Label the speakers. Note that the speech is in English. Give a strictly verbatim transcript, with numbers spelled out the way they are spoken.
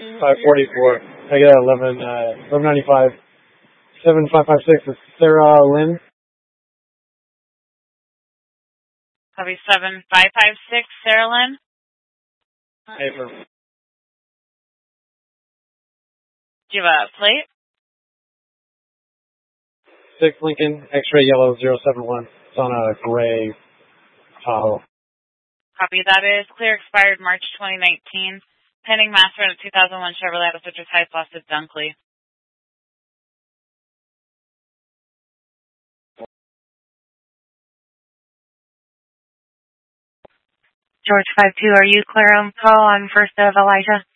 Speaker 1: five forty-four. I got eleven, uh, eleven ninety-five. seven five five six is Sarah Lynn.
Speaker 2: Copy seven five five six, Sarah Lynn.
Speaker 1: Paper.
Speaker 2: Do you have a plate?
Speaker 1: six Lincoln, X-ray yellow zero seven one. It's on a gray Tahoe.
Speaker 2: Copy. That is clear, expired March twenty nineteen. Pending master of two thousand one Chevrolet with Citrus Heights, lost at Dunkley.
Speaker 3: George five two, are you clear on call on first of Elijah?